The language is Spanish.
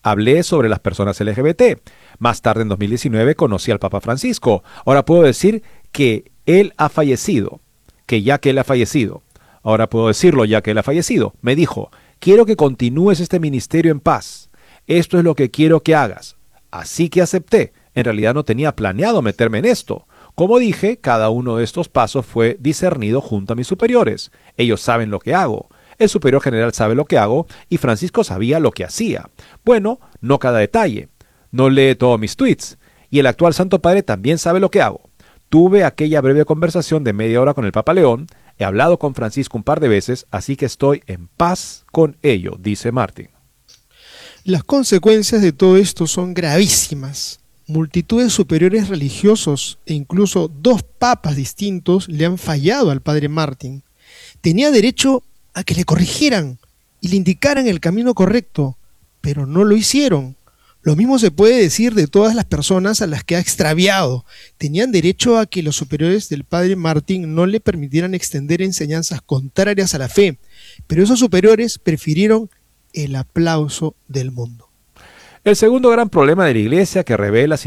Hablé sobre las personas LGBT. Más tarde, en 2019, conocí al Papa Francisco. Ahora puedo decir que él ha fallecido, que ya que él ha fallecido. Ahora puedo decirlo ya que él ha fallecido. Me dijo, quiero que continúes este ministerio en paz. Esto es lo que quiero que hagas. Así que acepté. En realidad no tenía planeado meterme en esto. Como dije, cada uno de estos pasos fue discernido junto a mis superiores. Ellos saben lo que hago. El superior general sabe lo que hago y Francisco sabía lo que hacía. Bueno, no cada detalle. No lee todos mis tweets. Y el actual Santo Padre también sabe lo que hago. Tuve aquella breve conversación de media hora con el Papa León. He hablado con Francisco un par de veces, así que estoy en paz con ello, dice Martin. Las consecuencias de todo esto son gravísimas. Multitudes superiores religiosos e incluso 2 papas distintos le han fallado al padre Martin. Tenía derecho a que le corrigieran y le indicaran el camino correcto, pero no lo hicieron. Lo mismo se puede decir de todas las personas a las que ha extraviado. Tenían derecho a que los superiores del padre Martin no le permitieran extender enseñanzas contrarias a la fe, pero esos superiores prefirieron el aplauso del mundo. El segundo gran problema de la Iglesia que revela